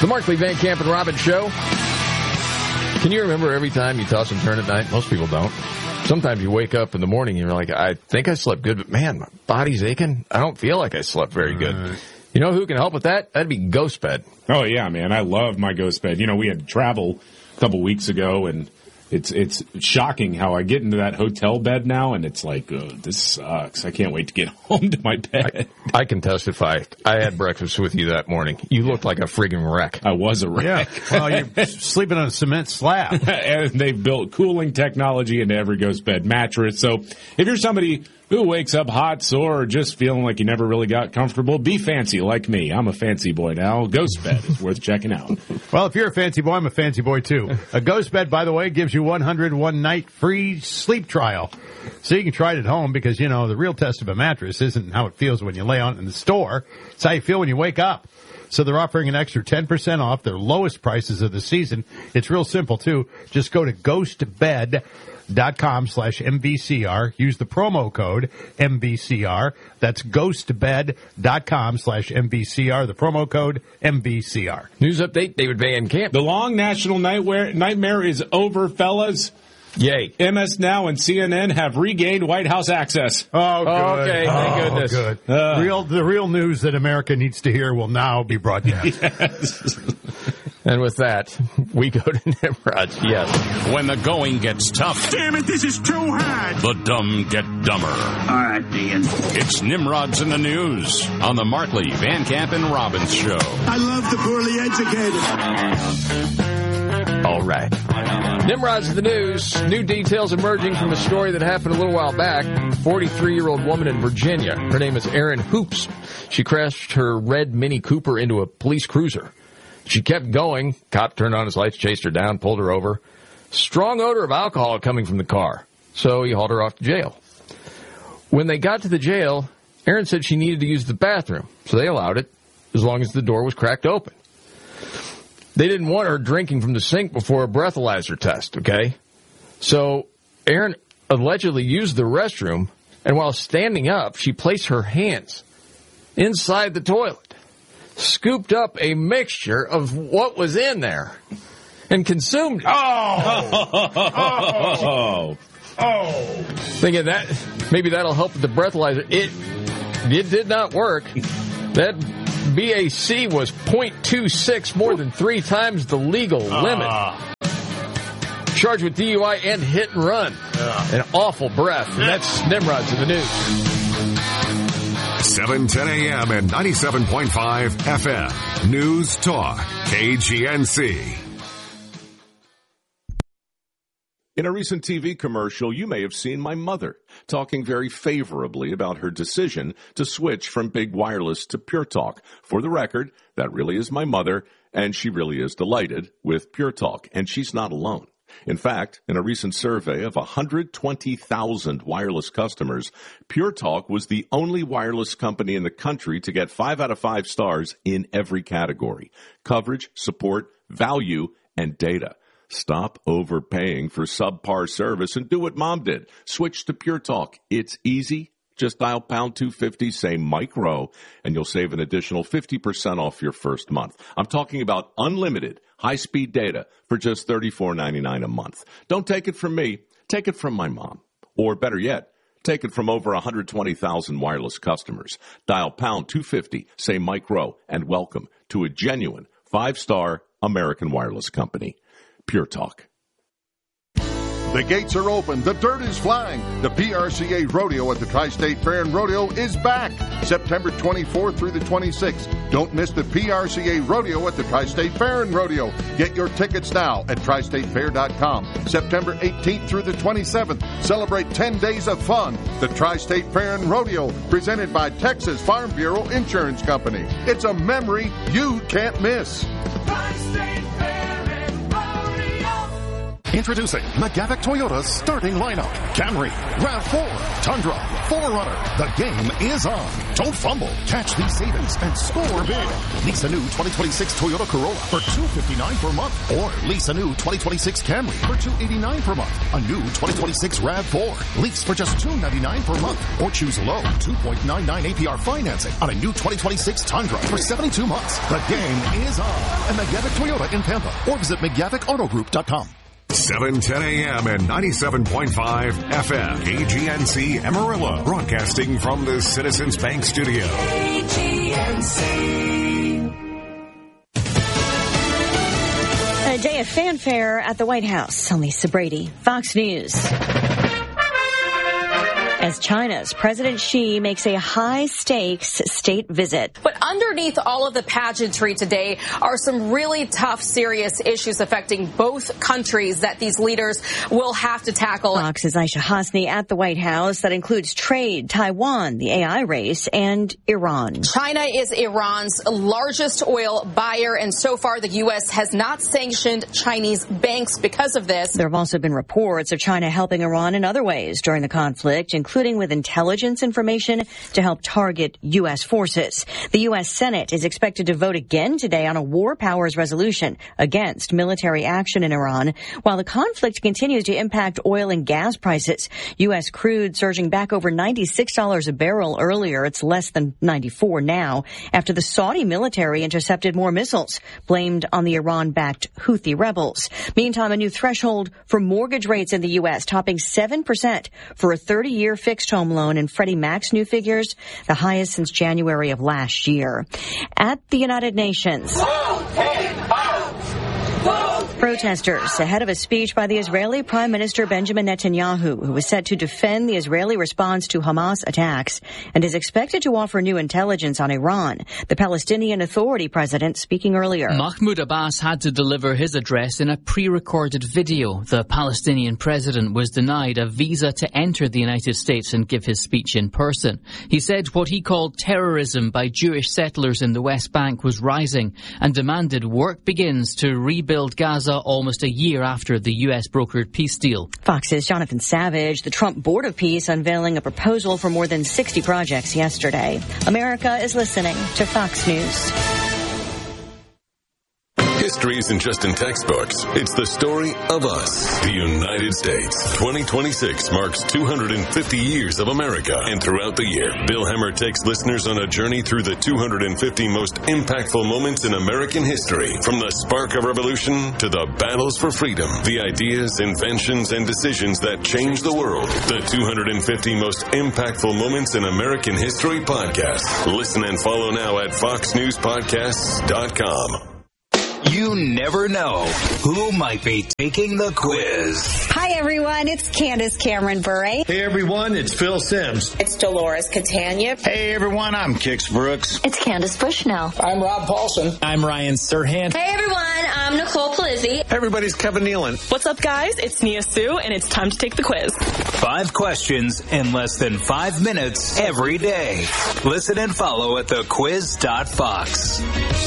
The Markley, Van Camp, and Robbins Show. Can you remember every time you toss and turn at night? Most people don't. Sometimes you wake up in the morning and you're like, I think I slept good, but man, my body's aching. I don't feel like I slept very good. You know who can help with that? That'd be Ghost Bed. Oh, yeah, man. I love my Ghost Bed. You know, we had travel a couple weeks ago, and it's shocking how I get into that hotel bed now, and it's like, this sucks. I can't wait to get home to my bed. I can testify. I had breakfast with you that morning. You looked like a friggin' wreck. I was a wreck. Yeah. Well, you're sleeping on a cement slab. And they've built cooling technology into every Ghost Bed mattress. So if you're somebody who wakes up hot, sore, or just feeling like you never really got comfortable, be fancy like me. I'm a fancy boy now. Ghost Bed is worth checking out. Well, if you're a fancy boy, I'm a fancy boy too. A Ghost Bed, by the way, gives you 101 night free sleep trial. So you can try it at home because, you know, the real test of a mattress isn't how it feels when you lay on it in the store. It's how you feel when you wake up. So they're offering an extra 10% off their lowest prices of the season. It's real simple too. Just go to ghostbed.com/MVCR. Use the promo code MVCR. That's ghostbed.com/MVCR. The promo code MVCR. News update, David Van Camp. The long national nightmare is over, fellas. Yay. MS Now and CNN have regained White House access. Oh, good. Okay, thank goodness. Good. The real news that America needs to hear will now be broadcast. Yes. And with that, we go to Nimrod. Yes. When the going gets tough. Damn it, this is too hard. The dumb get dumber. All right, Ian. It's Nimrod's in the News on the Markley, Van Camp, and Robbins Show. I love the poorly educated. All right. Nimrod's in the News. New details emerging from a story that happened a little while back. 43-year-old woman in Virginia. Her name is Erin Hoops. She crashed her red Mini Cooper into a police cruiser. She kept going. Cop turned on his lights, chased her down, pulled her over. Strong odor of alcohol coming from the car. So he hauled her off to jail. When they got to the jail, Erin said she needed to use the bathroom. So they allowed it as long as the door was cracked open. They didn't want her drinking from the sink before a breathalyzer test, okay? So Erin allegedly used the restroom, and while standing up, she placed her hands inside the toilet, scooped up a mixture of what was in there, and consumed it. Oh! Thinking that maybe that'll help with the breathalyzer. It did not work. That BAC was 0.26, more than 3 times the legal limit. Charged with DUI and hit and run. An awful breath. And that's Nimrod's in the News. 7:10 a.m. and 97.5 FM. News Talk, KGNC. In a recent TV commercial, you may have seen my mother talking very favorably about her decision to switch from Big Wireless to Pure Talk. For the record, that really is my mother, and she really is delighted with Pure Talk, and she's not alone. In fact, in a recent survey of 120,000 wireless customers, Pure Talk was the only wireless company in the country to get 5 out of 5 stars in every category: coverage, support, value, and data. Stop overpaying for subpar service and do what Mom did. Switch to Pure Talk. It's easy. Just dial pound 250, say Mike Rowe, and you'll save an additional 50% off your first month. I'm talking about unlimited high-speed data for just $34.99 a month. Don't take it from me. Take it from my mom. Or better yet, take it from over 120,000 wireless customers. Dial pound 250, say Mike Rowe, and welcome to a genuine 5-star American wireless company. Pure Talk. The gates are open. The dirt is flying. The PRCA Rodeo at the Tri-State Fair and Rodeo is back. September 24th through the 26th. Don't miss the PRCA Rodeo at the Tri-State Fair and Rodeo. Get your tickets now at tristatefair.com. September 18th through the 27th. Celebrate 10 days of fun. The Tri-State Fair and Rodeo, presented by Texas Farm Bureau Insurance Company. It's a memory you can't miss. Tri-State Fair and Rodeo. Introducing McGavick Toyota's starting lineup. Camry, RAV4, Tundra, 4Runner. The game is on. Don't fumble. Catch these savings and score big. Lease a new 2026 Toyota Corolla for $259 per month. Or lease a new 2026 Camry for $289 per month. A new 2026 RAV4. Lease for just $299 per month. Or choose low 2.99 APR financing on a new 2026 Tundra for 72 months. The game is on. And McGavick Toyota in Tampa. Or visit McGavickAutoGroup.com. 710 a.m. and 97.5 FM. KGNC Amarillo. Broadcasting from the Citizens Bank Studio. KGNC. A day of fanfare at the White House. I'm Lisa Brady, Fox News. As China's President Xi makes a high-stakes state visit. But underneath all of the pageantry today are some really tough, serious issues affecting both countries that these leaders will have to tackle. Fox's Aisha Hasni at the White House. That includes trade, Taiwan, the AI race, and Iran. China is Iran's largest oil buyer, and so far the U.S. has not sanctioned Chinese banks because of this. There have also been reports of China helping Iran in other ways during the conflict, including with intelligence information to help target U.S. forces. The U.S. Senate is expected to vote again today on a war powers resolution against military action in Iran, while the conflict continues to impact oil and gas prices. U.S. crude surging back over $96 a barrel earlier. It's less than $94 now after the Saudi military intercepted more missiles blamed on the Iran-backed Houthi rebels. Meantime, a new threshold for mortgage rates in the U.S. topping 7% for a 30-year fixed home loan in Freddie Mac's new figures, the highest since January of last year. At the United Nations, protesters ahead of a speech by the Israeli Prime Minister Benjamin Netanyahu, who is set to defend the Israeli response to Hamas attacks and is expected to offer new intelligence on Iran. The Palestinian Authority president speaking earlier. Mahmoud Abbas had to deliver his address in a pre-recorded video. The Palestinian president was denied a visa to enter the United States and give his speech in person. He said what he called terrorism by Jewish settlers in the West Bank was rising and demanded work begins to rebuild Gaza almost a year after the U.S. brokered peace deal. Fox's Jonathan Savage. The Trump Board of Peace unveiling a proposal for more than 60 projects yesterday. America is listening to Fox News. History isn't just in textbooks. It's the story of us, the United States. 2026 marks 250 years of America. And throughout the year, Bill Hemmer takes listeners on a journey through the 250 most impactful moments in American history. From the spark of revolution to the battles for freedom, the ideas, inventions, and decisions that changed the world. The 250 most impactful moments in American history podcast. Listen and follow now at foxnewspodcasts.com. You never know who might be taking the quiz. Hi, everyone. It's Candace Cameron Bure. Hey, everyone. It's Phil Sims. It's Dolores Catania. Hey, everyone. I'm Kix Brooks. It's Candace Bushnell. I'm Rob Paulson. I'm Ryan Serhant. Hey, everyone. I'm Nicole Palizzi. Everybody's Kevin Nealon. What's up, guys? It's Nia Sue, and it's time to take the quiz. 5 questions in less than 5 minutes every day. Listen and follow at thequiz.fox.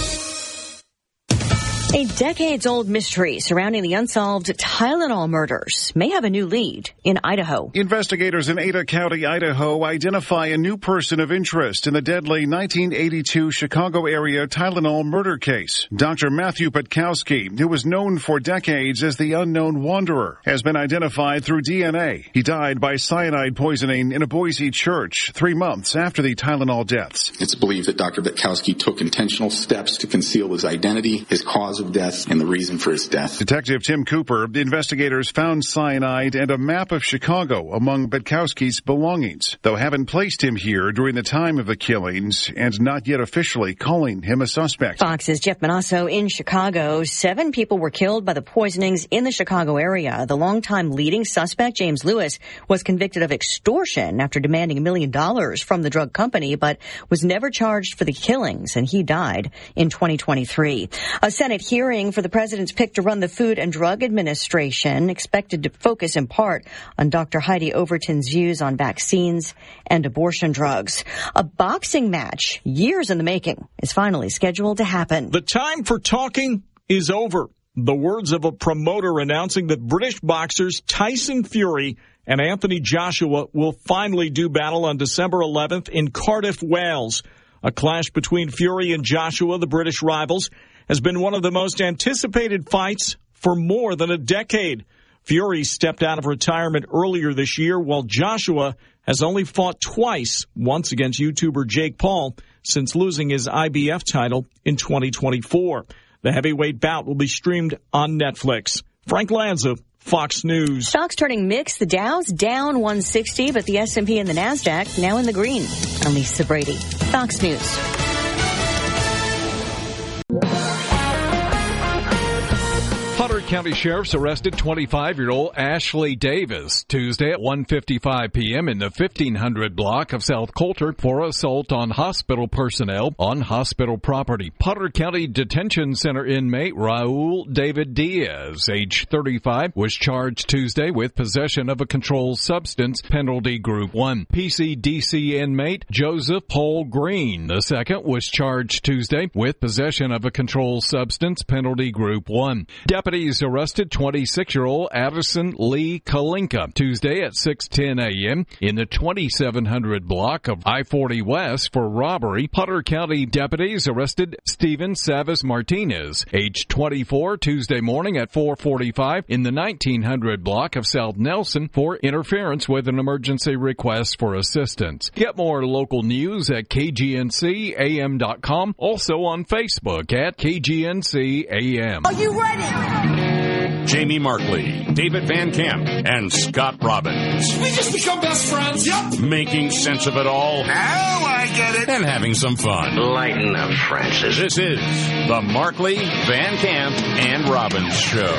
A decades-old mystery surrounding the unsolved Tylenol murders may have a new lead in Idaho. Investigators in Ada County, Idaho, identify a new person of interest in the deadly 1982 Chicago area Tylenol murder case. Dr. Matthew Petkowski, who was known for decades as the unknown wanderer, has been identified through DNA. He died by cyanide poisoning in a Boise church 3 months after the Tylenol deaths. It's believed that Dr. Petkowski took intentional steps to conceal his identity, his cause of death, and the reason for his death. Detective Tim Cooper, the investigators found cyanide and a map of Chicago among Petkowski's belongings, though haven't placed him here during the time of the killings and not yet officially calling him a suspect. Fox's Jeff Manasso in Chicago. 7 people were killed by the poisonings in the Chicago area. The longtime leading suspect, James Lewis, was convicted of extortion after demanding $1 million from the drug company, but was never charged for the killings, and he died in 2023. A Senate hearing for the president's pick to run the Food and Drug Administration expected to focus in part on Dr. Heidi Overton's views on vaccines and abortion drugs. A boxing match, years in the making, is finally scheduled to happen. The time for talking is over. The words of a promoter announcing that British boxers Tyson Fury and Anthony Joshua will finally do battle on December 11th in Cardiff, Wales. A clash between Fury and Joshua, the British rivals, has been one of the most anticipated fights for more than a decade. Fury stepped out of retirement earlier this year, while Joshua has only fought twice, once against YouTuber Jake Paul, since losing his IBF title in 2024. The heavyweight bout will be streamed on Netflix. Frank Lanza, Fox News. Stocks turning mixed. The Dow's down 160, but the S&P and the NASDAQ now in the green. I'm Lisa Brady, Fox News. Potter County Sheriff's arrested 25-year-old Ashley Davis Tuesday at 1:55 p.m. in the 1500 block of South Coulter for assault on hospital personnel on hospital property. Potter County Detention Center inmate Raul David Diaz, age 35, was charged Tuesday with possession of a controlled substance, penalty group 1. PCDC inmate Joseph Paul Green II was charged Tuesday with possession of a controlled substance, penalty group 1. Deputies arrested 26-year-old Addison Lee Kalinka Tuesday at 6:10 a.m. in the 2700 block of I-40 West for robbery. Potter County deputies arrested Steven Savas Martinez, age 24, Tuesday morning at 4:45 in the 1900 block of South Nelson for interference with an emergency request for assistance. Get more local news at KGNCAM.com, also on Facebook at KGNCAM. Are you ready? Jamie Markley, David Van Camp, and Scott Robbins. We just become best friends, yep. Making sense of it all. Now I get it. And having some fun. Lighten up, Francis. This is the Markley, Van Camp, and Robbins Show.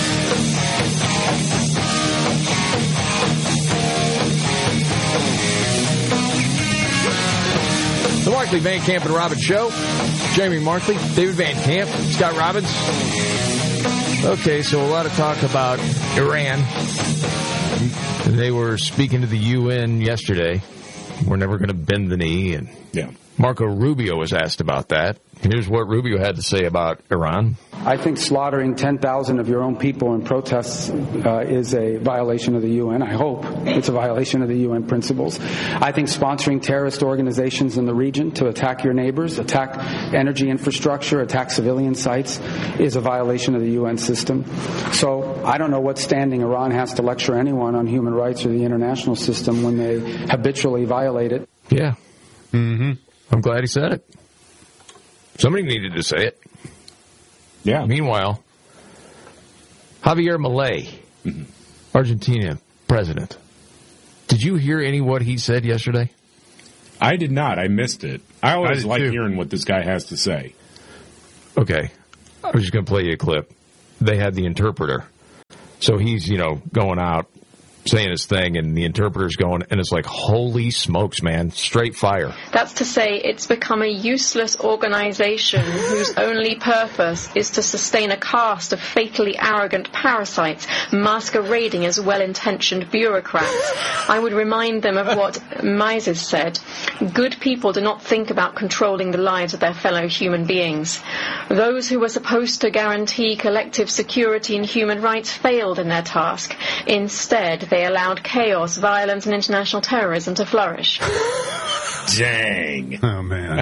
The Markley, Van Camp, and Robbins Show. Jamie Markley, David Van Camp, Scott Robbins. Okay, so a lot of talk about Iran. They were speaking to the UN yesterday. We're never going to bend the knee. And yeah. Marco Rubio was asked about that. Here's what Rubio had to say about Iran. I think slaughtering 10,000 of your own people in protests is a violation of the UN. I hope it's a violation of the UN principles. I think sponsoring terrorist organizations in the region to attack your neighbors, attack energy infrastructure, attack civilian sites is a violation of the UN system. So I don't know what standing Iran has to lecture anyone on human rights or the international system when they habitually violate it. Yeah. Mm-hmm. I'm glad he said it. Somebody needed to say it. Yeah. Meanwhile, Javier Milei, Argentina president. Did you hear any what he said yesterday? I did not. I missed it. I always like hearing what this guy has to say. Okay. I was just going to play you a clip. They had the interpreter. So he's, going out, saying his thing, and the interpreter's going, and it's like, holy smokes, man, straight fire. That's to say it's become a useless organization whose only purpose is to sustain a caste of fatally arrogant parasites masquerading as well-intentioned bureaucrats. I would remind them of what Mises said. Good people do not think about controlling the lives of their fellow human beings. Those who were supposed to guarantee collective security and human rights failed in their task. Instead, they allowed chaos, violence, and international terrorism to flourish. Dang. Oh, man.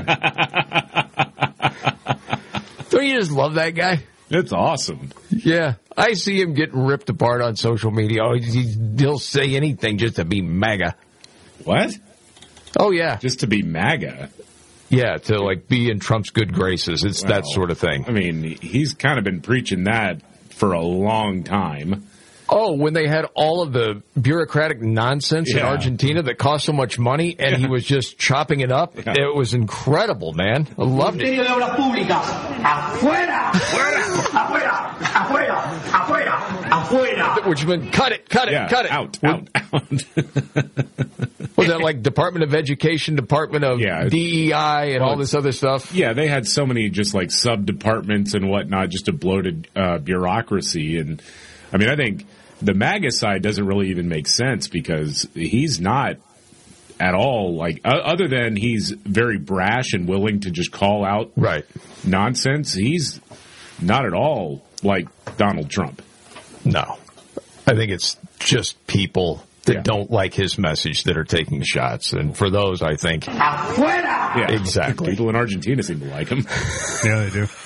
Don't you just love that guy? It's awesome. Yeah. I see him getting ripped apart on social media. Oh, he'll say anything just to be MAGA. What? Oh, yeah. Just to be MAGA? Yeah, to, be in Trump's good graces. It's that sort of thing. I mean, he's kind of been preaching that for a long time. Oh, when they had all of the bureaucratic nonsense in Argentina that cost so much money, and he was just chopping it up. Yeah. It was incredible, man. I loved it. Which meant cut it. Out. Was that like Department of Education, Department of DEI, and all this other stuff? Yeah, they had so many just sub-departments and whatnot, just a bloated bureaucracy. And I mean, I think the MAGA side doesn't really even make sense because he's not at all other than he's very brash and willing to just call out nonsense. He's not at all like Donald Trump. No. I think it's just people that don't like his message that are taking shots. And for those, I think... Yeah, exactly. People in Argentina seem to like him. Yeah, they do.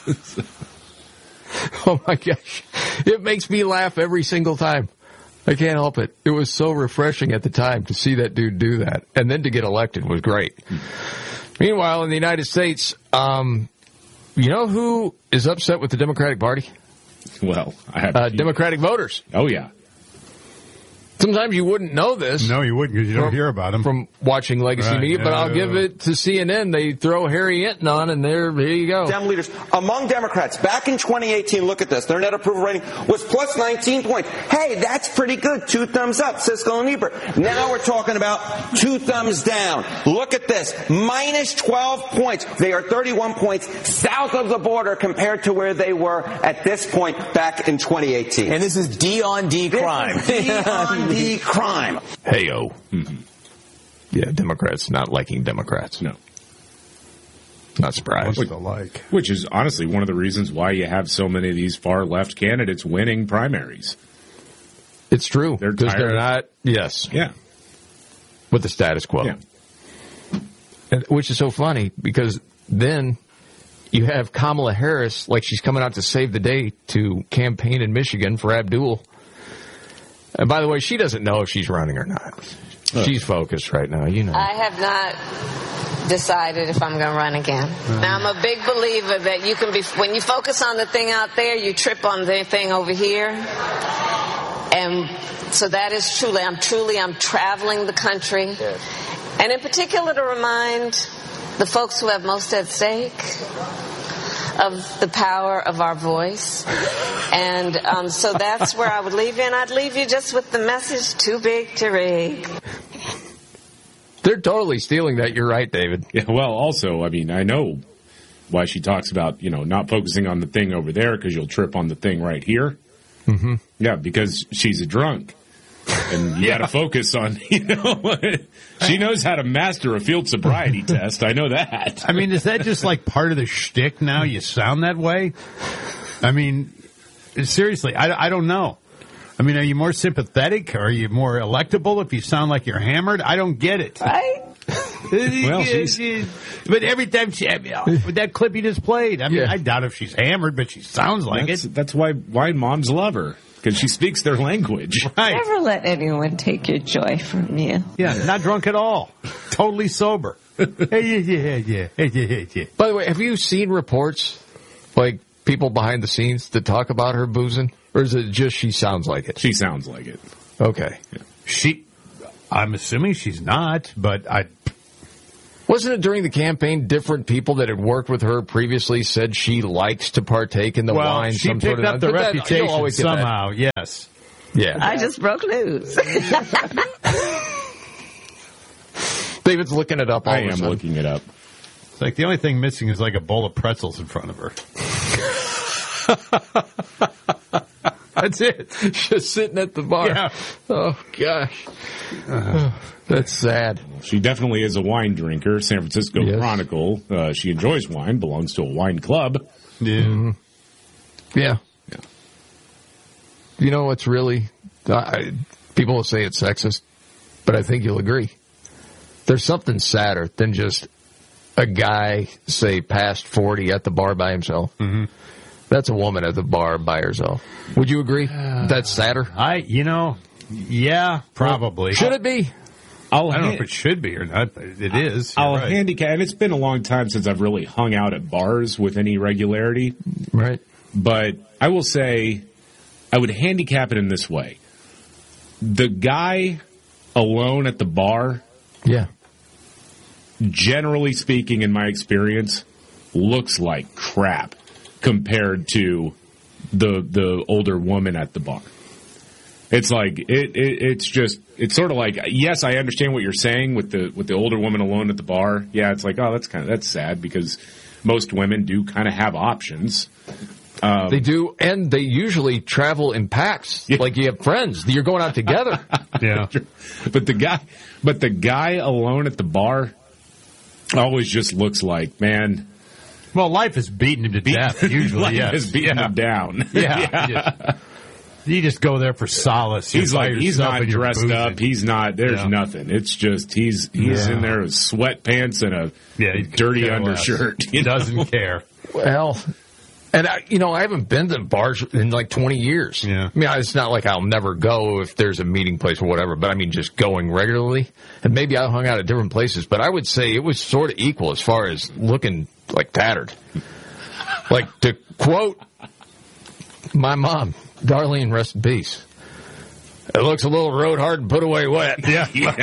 Oh, my gosh. It makes me laugh every single time. I can't help it. It was so refreshing at the time to see that dude do that. And then to get elected was great. Meanwhile, in the United States, you know who is upset with the Democratic Party? Well, I have Democratic voters. Oh, yeah. Sometimes you wouldn't know this. No, you wouldn't because you don't hear about them. From watching legacy media, but I'll give it to CNN. They throw Harry Enton on, and here you go. Dem leaders, among Democrats, back in 2018, look at this, their net approval rating was plus 19 points. Hey, that's pretty good. 2 thumbs up, Siskel and Ebert. Now we're talking about 2 thumbs down. Look at this, minus 12 points. They are 31 points south of the border compared to where they were at this point back in 2018. And this is D on D crime. D on D crime. Hey-o. Mm-hmm. Yeah, Democrats not liking Democrats. No. Not surprised. Which is honestly one of the reasons why you have so many of these far-left candidates winning primaries. It's true. They're not, yes. Yeah. With the status quo. Yeah. And, which is so funny, because then you have Kamala Harris, like she's coming out to save the day to campaign in Michigan for Abdul. And by the way, she doesn't know if she's running or not. She's focused right now, you know. I have not decided if I'm going to run again. Now, I'm a big believer that you can be, when you focus on the thing out there, you trip on the thing over here. And so that is truly, I'm traveling the country. Yes. And in particular to remind the folks who have most at stake of the power of our voice. And so that's where I would leave you, and I'd leave you just with the message, too big to rig. They're totally stealing that. You're right, David. Yeah, well, also, I mean, I know why she talks about, not focusing on the thing over there because you'll trip on the thing right here. Mm-hmm. Yeah, because she's a drunk. And you got to focus on, she knows how to master a field sobriety test. I know that. I mean, is that just like part of the shtick now? You sound that way? I mean, seriously, I don't know. I mean, are you more sympathetic? Are you more electable if you sound like you're hammered? I don't get it. Right? Well, but every time with that clip you just played, I mean, I doubt if she's hammered, but she sounds like it. That's why moms love her. Because she speaks their language. Right. Never let anyone take your joy from you. Yeah, not drunk at all. Totally sober. Yeah. By the way, have you seen reports, like people behind the scenes that talk about her boozing? Or is it just she sounds like it? She sounds like it. Okay. Yeah. I'm assuming she's not, but Wasn't it during the campaign different people that had worked with her previously said she likes to partake in the wine? She picked up the reputation somehow, yes. Yeah. I just broke news. David's looking it up all I of a am sudden. looking it up. It's like the only thing missing is like a bowl of pretzels in front of her. That's it. Just sitting at the bar. Yeah. Oh, gosh. That's sad. She definitely is a wine drinker. San Francisco Chronicle. She enjoys wine, belongs to a wine club. Yeah. Mm-hmm. Yeah. You know what's really... people will say it's sexist, but I think you'll agree. There's something sadder than just a guy, say, past 40 at the bar by himself. Mm-hmm. That's a woman at the bar by herself. Would you agree? That's sadder? Yeah, probably. Should it be? I don't know if it should be or not, but it is. I'll handicap, and it's been a long time since I've really hung out at bars with any regularity. Right. But I will say, I would handicap it in this way. The guy alone at the bar, generally speaking, in my experience, looks like crap compared to the older woman at the bar. It's like it's sort of like, yes, I understand what you're saying with the older woman alone at the bar. Yeah, it's like, oh, that's sad because most women do kind of have options. They do, and they usually travel in packs. Yeah. Like you have friends, you're going out together. Yeah, but the guy alone at the bar always just looks like, man, Well, life is beating him to death, usually, Life yes. is beating him down. Yeah. You just go there for solace. He's You're by like, he's yourself not and you're dressed boozing. up. He's not, there's nothing. It's just, he's in there with sweatpants and a dirty undershirt. He doesn't care. Well, and I haven't been to bars in like 20 years. Yeah. I mean, it's not like I'll never go if there's a meeting place or whatever, but I mean, just going regularly. And maybe I hung out at different places, but I would say it was sort of equal as far as looking like tattered. Like, to quote my mom, Darlene, rest in peace. It looks a little rode hard and put away wet. Yeah.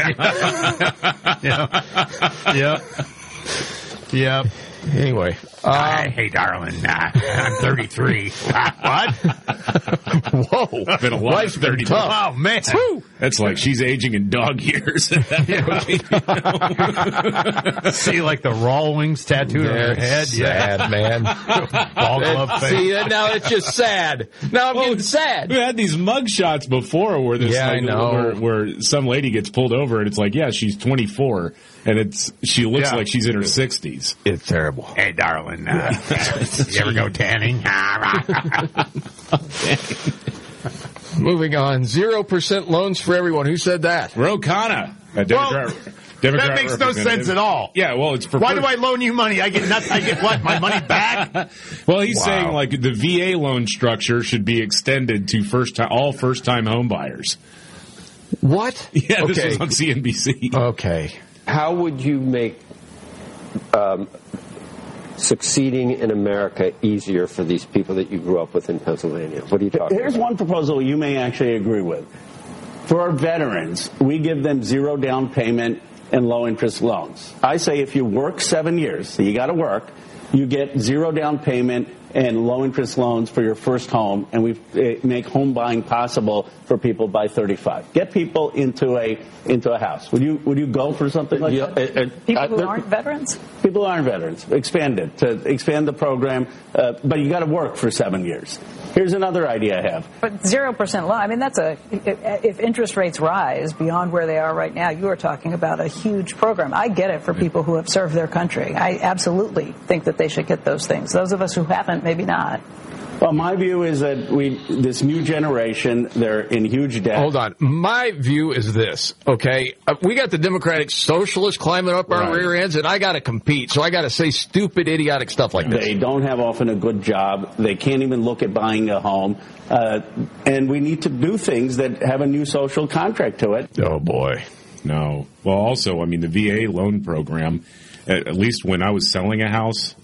Yep. Anyway. Hey, darling, I'm 33. What? Whoa. Been a lot Life's of been 30. tough. Oh, man. Woo. That's like she's aging in dog years. See, like the Rawlings tattooed on her head? Sad, man. Ball glove face. See, now it's just sad. Now I'm getting sad. We had these mug shots before where this I know. where some lady gets pulled over and it's like, yeah, she's 24 and she looks like she's in her 60s. It's terrible. Hey, darling, you ever go tanning? Moving on. 0% loans for everyone. Who said that? Ro Khanna. That makes no sense at all. Yeah, well, it's for Why do I loan you money? I get nothing. I get what? My money back? Well, he's saying like the VA loan structure should be extended to all first-time home buyers. What? Yeah, this was on CNBC. Okay. How would you make succeeding in America easier for these people that you grew up with in Pennsylvania? What are you talking Here's one proposal you may actually agree with. For our veterans, we give them zero down payment and low interest loans. I say if you work 7 years, so you got to work, you get zero down payment and low interest loans for your first home, and we make home buying possible for people by 35. Get people into a house. Would you go for something like that? People who aren't veterans? People who aren't veterans. Expand the program, but you got to work for 7 years. Here's another idea I have. But 0% loan, I mean, if interest rates rise beyond where they are right now, you are talking about a huge program. I get it for people who have served their country. I absolutely think that they should get those things. Those of us who haven't, maybe not. Well, my view is that this new generation, they're in huge debt. Hold on. My view is this, okay? We got the Democratic Socialists climbing up our rear ends, and I got to compete, so I got to say stupid, idiotic stuff like this. They don't have often a good job. They can't even look at buying a home. And we need to do things that have a new social contract to it. Oh, boy. No. Well, also, I mean, the VA loan program, at least when I was selling a house,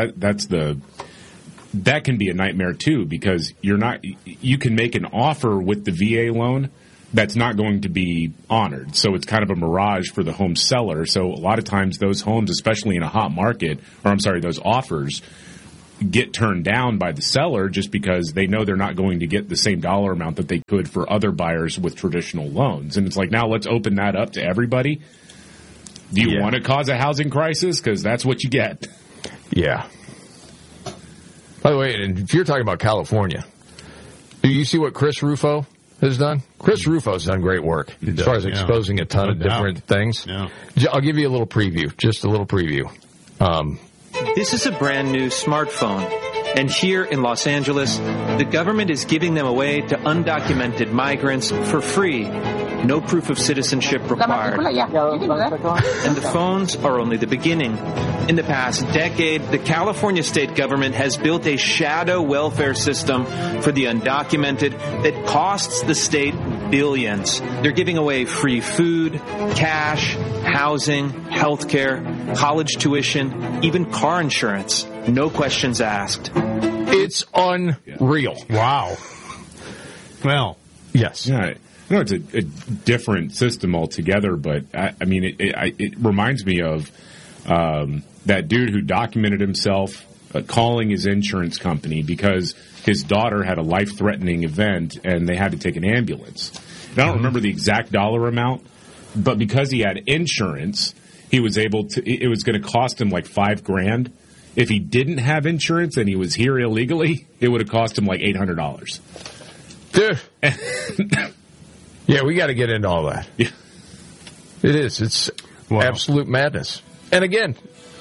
that can be a nightmare too, because you can make an offer with the VA loan that's not going to be honored. So it's kind of a mirage for the home seller. So a lot of times those homes, especially in a hot market, those offers get turned down by the seller just because they know they're not going to get the same dollar amount that they could for other buyers with traditional loans. And it's like, now let's open that up to everybody. Do you want to cause a housing crisis? Because that's what you get. Yeah. By the way, and if you're talking about California, do you see what Chris Rufo has done? Chris Rufo's done great work as far as exposing a ton of different things. Yeah. I'll give you a little preview, just a little preview. This is a brand new smartphone. And here in Los Angeles, the government is giving them away to undocumented migrants for free. No proof of citizenship required. And the phones are only the beginning. In the past decade, the California state government has built a shadow welfare system for the undocumented that costs the state billions. They're giving away free food, cash, housing, healthcare, college tuition, even car insurance. No questions asked. It's unreal. Wow. Well, yes. Yeah. No, it's a different system altogether, but I mean, it reminds me of that dude who documented himself calling his insurance company because his daughter had a life-threatening event and they had to take an ambulance. And I don't remember the exact dollar amount, but because he had insurance, he was able to. It was going to cost him like $5,000. If he didn't have insurance and he was here illegally, it would have cost him like $800. Dude. Yeah, we got to get into all that. Yeah. It is. It's absolute madness. And again,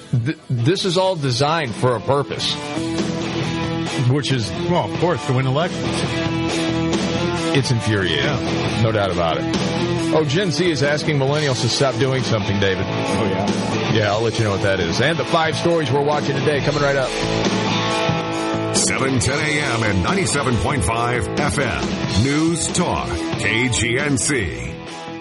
this is all designed for a purpose, which is, well, of course, to win elections. It's infuriating. Yeah. No doubt about it. Oh, Gen Z is asking millennials to stop doing something, David. Oh, yeah. Yeah, I'll let you know what that is. And the 5 stories we're watching today coming right up. 7:10 a.m. and 97.5 FM. News Talk, KGNC.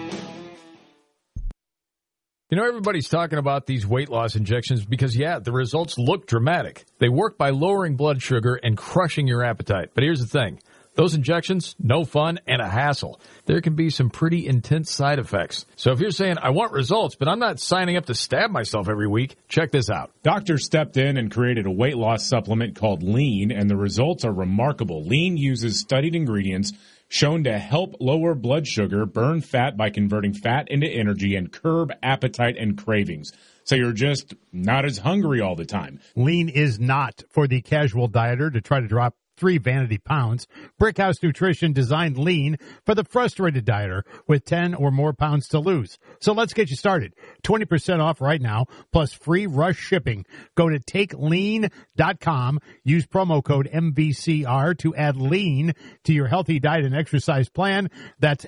You know, everybody's talking about these weight loss injections because, yeah, the results look dramatic. They work by lowering blood sugar and crushing your appetite. But here's the thing. Those injections, no fun and a hassle. There can be some pretty intense side effects. So if you're saying, I want results, but I'm not signing up to stab myself every week, check this out. Doctors stepped in and created a weight loss supplement called Lean, and the results are remarkable. Lean uses studied ingredients shown to help lower blood sugar, burn fat by converting fat into energy, and curb appetite and cravings. So you're just not as hungry all the time. Lean is not for the casual dieter to try to drop 3 vanity pounds. Brickhouse Nutrition designed Lean for the frustrated dieter with 10 or more pounds to lose. So let's get you started. 20% off right now, plus free rush shipping. Go to TakeLean.com. Use promo code MVCR to add Lean to your healthy diet and exercise plan. That's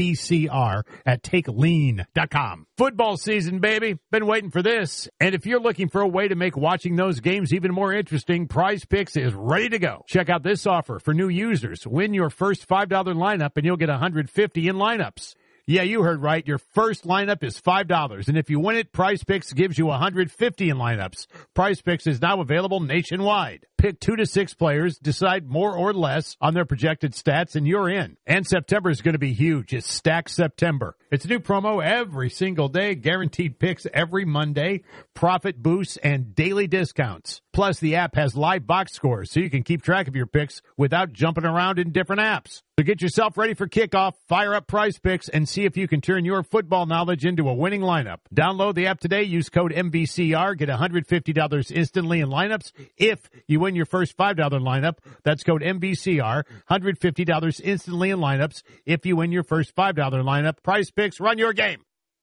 MVCR at TakeLean.com. Football season, baby. Been waiting for this. And if you're looking for a way to make watching those games even more interesting, Prize Picks is ready to go. Check out this offer for new users. Win your first $5 lineup and you'll get $150 in lineups. Yeah, you heard right. Your first lineup is $5. And if you win it, Prize Picks gives you $150 in lineups. Prize Picks is now available nationwide. Pick 2 to 6 players, decide more or less on their projected stats, and you're in. And September is going to be huge. It's Stack September. It's a new promo every single day, guaranteed picks every Monday, profit boosts, and daily discounts. Plus, the app has live box scores, so you can keep track of your picks without jumping around in different apps. So get yourself ready for kickoff, fire up Prize Picks, and see if you can turn your football knowledge into a winning lineup. Download the app today, use code MVCR, get $150 instantly in lineups. If you win your first $5 lineup, that's code MVCR, $150 instantly in lineups. If you win your first $5 lineup, Prize Picks, run your game.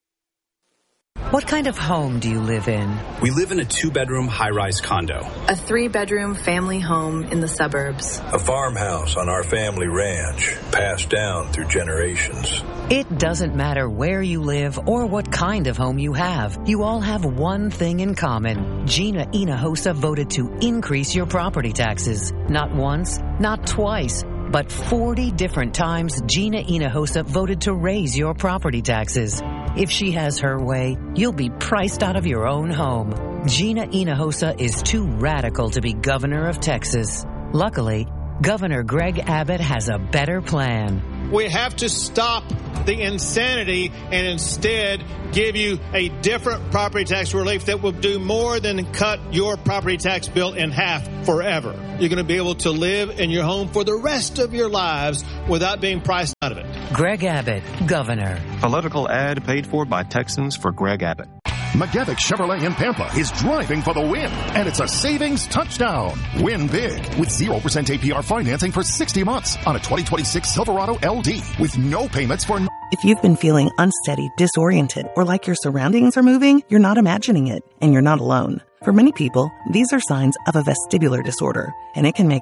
What kind of home do you live in? We live in a 2-bedroom high-rise condo. A 3-bedroom family home in the suburbs. A farmhouse on our family ranch, passed down through generations. It doesn't matter where you live or what kind of home you have. You all have one thing in common. Gina Hinojosa voted to increase your property taxes. Not once, not twice, but 40 different times Gina Hinojosa voted to raise your property taxes. If she has her way, you'll be priced out of your own home. Gina Hinojosa is too radical to be governor of Texas. Luckily, Governor Greg Abbott has a better plan. We have to stop the insanity and instead give you a different property tax relief that will do more than cut your property tax bill in half forever. You're going to be able to live in your home for the rest of your lives without being priced out of it. Greg Abbott, Governor. Political ad paid for by Texans for Greg Abbott. McGevick Chevrolet in Pampa is driving for the win, and it's a savings touchdown. Win big with 0% APR financing for 60 months on a 2026 Silverado LD with no payments for... If you've been feeling unsteady, disoriented, or like your surroundings are moving, you're not imagining it, and you're not alone. For many people, these are signs of a vestibular disorder, and it can make